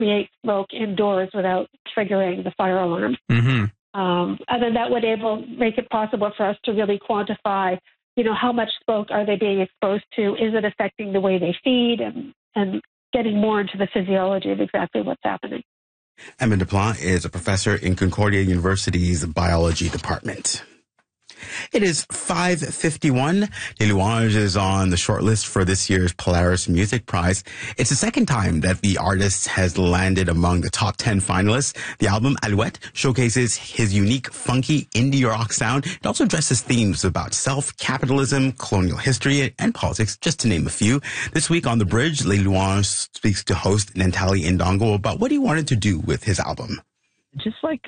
create smoke indoors without triggering the fire alarm. Mm-hmm. And then that would make it possible for us to really quantify, how much smoke are they being exposed to? Is it affecting the way they feed? And getting more into the physiology of exactly what's happening. Emma Duplat is a professor in Concordia University's biology department. It is 5:51. Les Louanges is on the shortlist for this year's Polaris Music Prize. It's the second time that the artist has landed among the top 10 finalists. The album Alouette showcases his unique, funky indie rock sound. It also addresses themes about self-capitalism, colonial history, and politics, just to name a few. This week on The Bridge, Les Louanges speaks to host Nantali Indongo about what he wanted to do with his album. Just like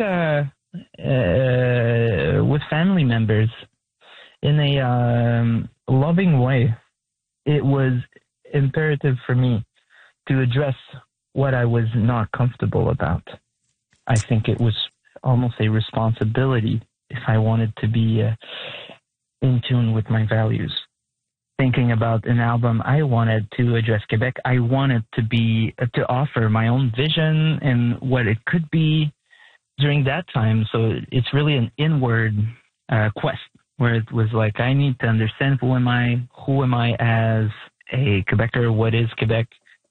with family members in a loving way. It was imperative for me to address what I was not comfortable about. I think it was almost a responsibility if I wanted to be in tune with my values. Thinking about an album, I wanted to address Quebec. I wanted to offer my own vision and what it could be during that time. So it's really an inward quest where it was like, I need to understand who am I as a Quebecer, what is Quebec,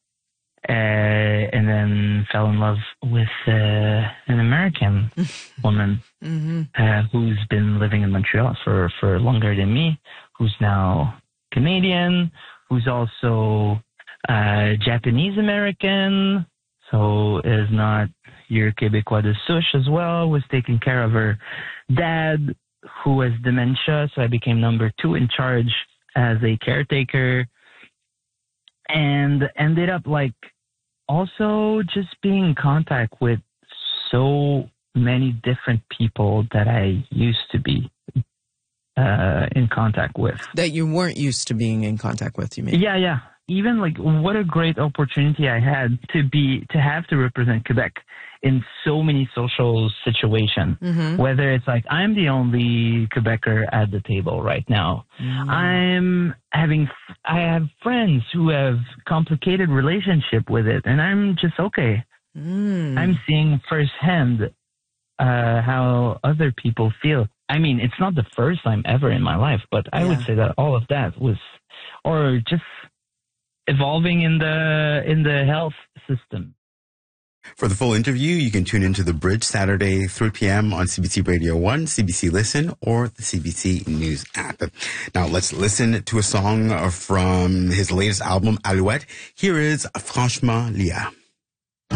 and then fell in love with an American woman who's been living in Montreal for longer than me, who's now Canadian, who's also Japanese American, so is not your Québécois de souche as well, was taking care of her dad who has dementia, so I became number 2 in charge as a caretaker, and ended up like also just being in contact with so many different people that I used to be in contact with. That you weren't used to being in contact with, you mean? Yeah. Even like what a great opportunity I had to have to represent Quebec in so many social situations. Whether it's like I'm the only Quebecer at the table right now. I have friends who have complicated relationship with it, and I'm just okay. I'm seeing firsthand how other people feel. I mean, it's not the first time ever in my life, but I would say that all of that was, or just evolving in the health system. For the full interview, you can tune into The Bridge Saturday, 3 p.m. on CBC Radio 1, CBC Listen, or the CBC News app. Now, let's listen to a song from his latest album, Alouette. Here is Franchement Lia.